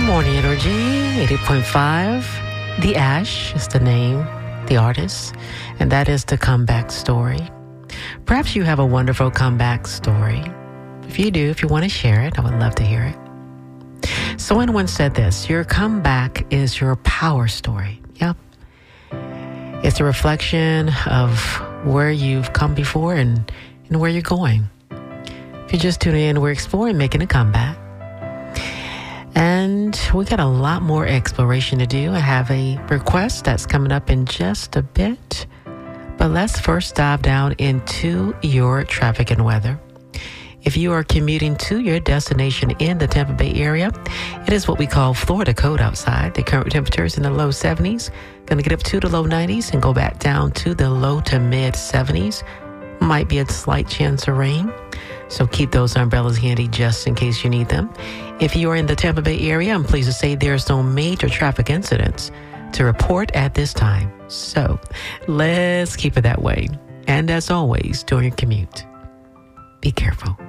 Morning Energy, 80.5. The Ash is the name, the artist, and that is the comeback story. Perhaps you have a wonderful comeback story. If you do, if you want to share it, I would love to hear it. Someone once said this: your comeback is your power story. Yep. It's a reflection of where you've come before and where you're going. If you're just tuning in, we're exploring making a comeback. And we got a lot more exploration to do. I have a request that's coming up in just a bit. But let's first dive down into your traffic and weather. If you are commuting to your destination in the Tampa Bay area, it is what we call Florida code outside. The current temperature is in the low 70s. Going to get up to the low 90s and go back down to the low to mid 70s. Might be a slight chance of rain. So keep those umbrellas handy just in case you need them. If you are in the Tampa Bay area, I'm pleased to say there's no major traffic incidents to report at this time. So let's keep it that way. And as always, during your commute, be careful.